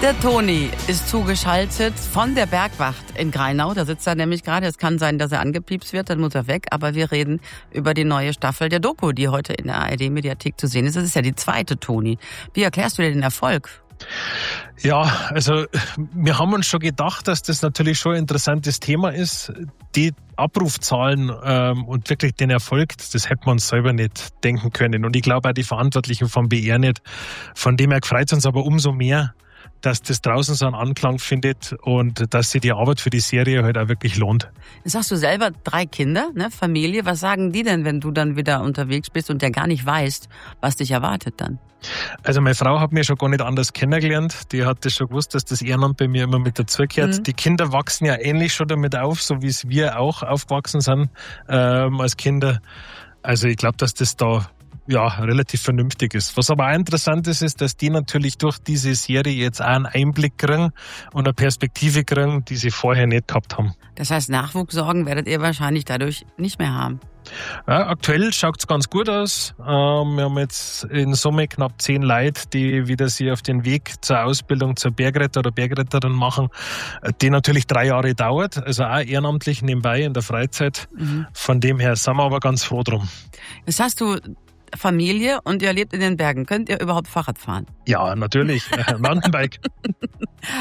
Der Toni ist zugeschaltet von der Bergwacht in Grainau. Da sitzt er nämlich gerade. Es kann sein, dass er angepiepst wird, dann muss er weg. Aber wir reden über die neue Staffel der Doku, die heute in der ARD-Mediathek zu sehen ist. Das ist ja die zweite, Toni. Wie erklärst du dir den Erfolg? Ja, also wir haben uns schon gedacht, dass das natürlich schon ein interessantes Thema ist. Die Abrufzahlen und wirklich den Erfolg, das hätten wir uns selber nicht denken können. Und ich glaube auch die Verantwortlichen vom BR nicht. Von dem her freut es uns aber umso mehr, dass das draußen so einen Anklang findet und dass sich die Arbeit für die Serie halt auch wirklich lohnt. Jetzt hast du selber 3 Kinder, ne, Familie. Was sagen die denn, wenn du dann wieder unterwegs bist und ja gar nicht weißt, was dich erwartet dann? Also meine Frau hat mich schon gar nicht anders kennengelernt. Die hat das schon gewusst, dass das Ehrenamt bei mir immer mit dazugehört. Die Kinder wachsen ja ähnlich schon damit auf, so wie es wir auch aufgewachsen sind als Kinder. Also ich glaube, dass das da relativ vernünftig ist. Was aber auch interessant ist, ist, dass die natürlich durch diese Serie jetzt auch einen Einblick kriegen und eine Perspektive kriegen, die sie vorher nicht gehabt haben. Das heißt, Nachwuchssorgen werdet ihr wahrscheinlich dadurch nicht mehr haben. Ja, aktuell schaut es ganz gut aus. Wir haben jetzt in Summe knapp 10 Leute, die wieder sich auf den Weg zur Ausbildung zur Bergretter oder Bergretterin machen, die natürlich 3 Jahre dauert, also auch ehrenamtlich nebenbei in der Freizeit. Von dem her sind wir aber ganz froh drum. Jetzt hast du Familie und ihr lebt in den Bergen. Könnt ihr überhaupt Fahrrad fahren? Ja, natürlich. Mountainbike.